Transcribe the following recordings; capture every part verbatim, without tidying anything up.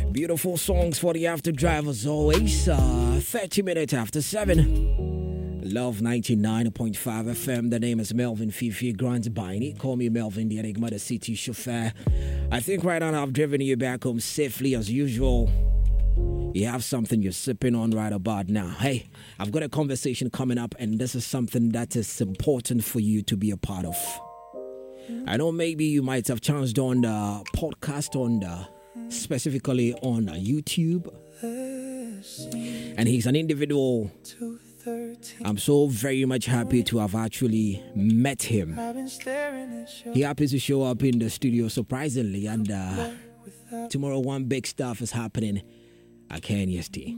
Beautiful songs for the after drive as always. Uh, thirty minutes after seven. Love ninety-nine point five F M. The name is Melvin Fifi Grant Biney. Call me Melvin, the Enigma, the city chauffeur. I think right now I've driven you back home safely as usual. You have something you're sipping on right about now. Hey, I've got a conversation coming up, and this is something that is important for you to be a part of. I know maybe you might have chanced on the podcast on the, specifically on YouTube. And he's an individual. I'm so very much happy to have actually met him. He happens to show up in the studio surprisingly, and uh, tomorrow one big stuff is happening at K N S T.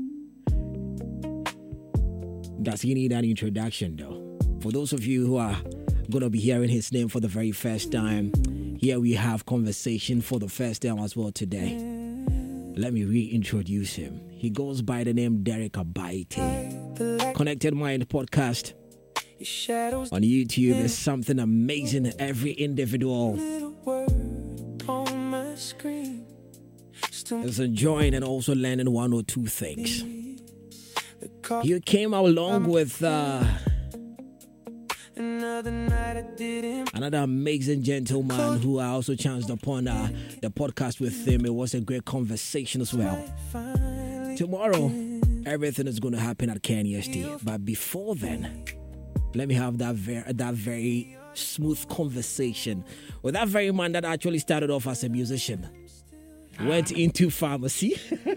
Does he need an introduction though? For those of you who are going to be hearing his name for the very first time, here we have conversation for the first time as well today. Let me reintroduce him. He goes by the name Derek Abaite. Connected Mind Podcast on YouTube is something amazing. Every individual is enjoying and also learning one or two things. You came along with uh, another amazing gentleman who I also chanced upon uh, the podcast with him. It was a great conversation as well. Tomorrow, everything is going to happen at K N S T. But before then, let me have that very, that very smooth conversation with that very man that actually started off as a musician. Went into pharmacy.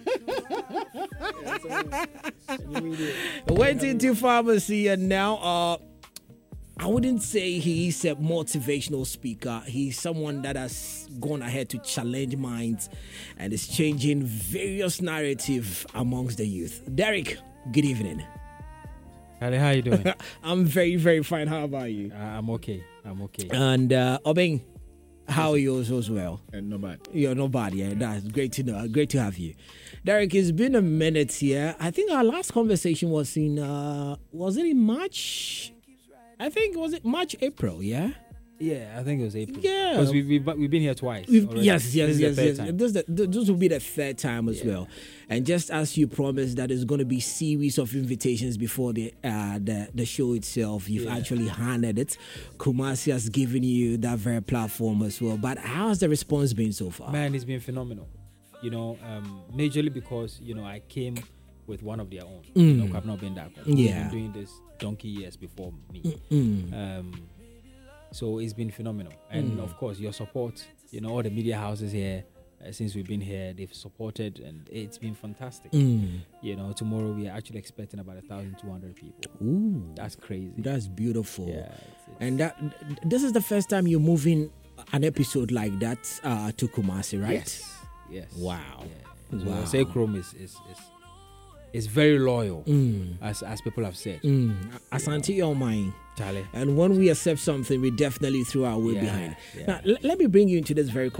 Went into pharmacy and now uh, I wouldn't say he's a motivational speaker. He's someone that has gone ahead to challenge minds and is changing various narratives amongst the youth. Derek, good evening. Hello, how you doing? I'm very, very fine. How about you? Uh, I'm okay. I'm okay. And uh, Obeng, how are you as well? And not bad. You're not bad, yeah. That's great to know. Great to have you. Derek, it's been a minute here. I think our last conversation was in, uh, was it in March? I think, was it March, April, yeah? Yeah, I think it was April. Yeah. Because we've, we've, we've been here twice. Yes, yes, this yes, yes. Time. This, the, this will be the third time as yeah. well. And just as you promised that there's going to be series of invitations before the uh, the, the show itself, you've yeah. actually handed it. Kumasi has given you that very platform as well. But how has the response been so far? Man, it's been phenomenal. You know, um, majorly because, you know, I came with one of their own. Mm. You know, I've not been that. I've yeah. been doing this donkey years before me. Mm. Um, so it's been phenomenal. And mm. of course, your support, you know, all the media houses here, uh, since we've been here, they've supported and it's been fantastic. Mm. You know, tomorrow we are actually expecting about one thousand two hundred people. Ooh. That's crazy. That's beautiful. Yeah, it's, it's and that this is the first time you're moving an episode like that uh, to Kumasi, right? Yes. Yes. Wow. Yeah. So wow. Sacrum is, is, is is very loyal, mm. as as people have said. Mm. Asante your mind, Charlie. And when we accept something, we definitely throw our way yeah, behind. Yeah. Now, l- let me bring you into this very